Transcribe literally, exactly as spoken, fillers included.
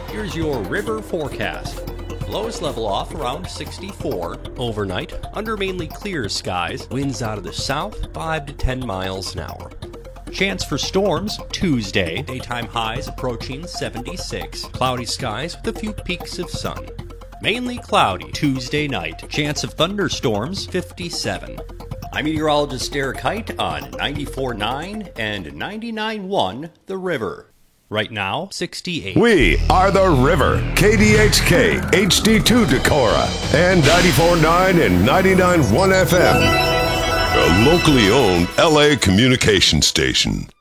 Here's your river forecast. Lows level off around sixty-four. Overnight, under mainly clear skies, winds out of the south, five to ten miles an hour. Chance for storms Tuesday. Daytime highs approaching seventy-six. Cloudy skies with a few peaks of sun. Mainly cloudy Tuesday night. Chance of thunderstorms fifty-seven. I'm meteorologist Derek Height on ninety-four point nine and ninety-nine point one The River. Right now, sixty-eight. We are The River, K D H K, H D two Decorah, and ninety-four point nine and ninety-nine point one F M. A locally owned L A communication station.